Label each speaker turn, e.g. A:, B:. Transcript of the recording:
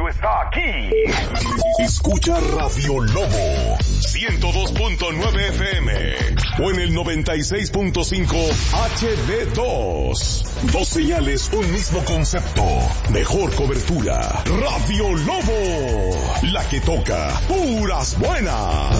A: radio está aquí.
B: Escucha Radio Lobo 102.9 FM o en el 96.5 HD2. Dos señales, un mismo concepto. Mejor cobertura. Radio Lobo, la que toca puras buenas.